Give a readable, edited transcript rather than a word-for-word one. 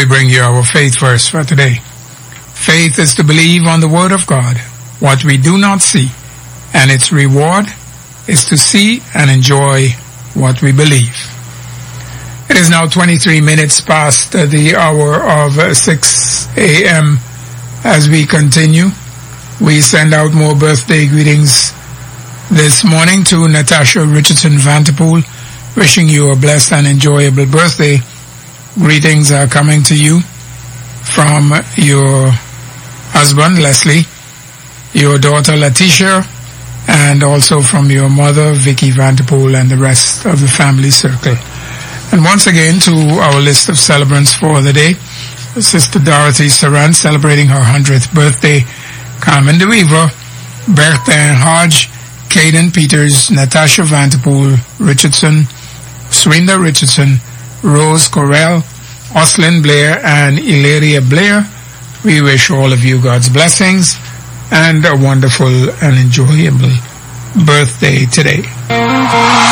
we bring you our faith verse for today. Faith is to believe on the word of God, what we do not see, and its reward is to see and enjoy what we believe. It is now 23 minutes past the hour of 6 a.m. As we continue, we send out more birthday greetings this morning to Natasha Richardson Vanterpool, wishing you a blessed and enjoyable birthday. Greetings are coming to you from your husband, Leslie, your daughter, Letitia, and also from your mother, Vicky Vanterpool, and the rest of the family circle. And once again, to our list of celebrants for the day, Sister Dorothy Saran celebrating her 100th birthday, Carmen DeWeaver, Bertin Hodge, Caden Peters, Natasha Vanterpool Richardson, Swinda Richardson, Rose Correll, Oslin Blair, and Ilaria Blair. We wish all of you God's blessings and a wonderful and enjoyable birthday today.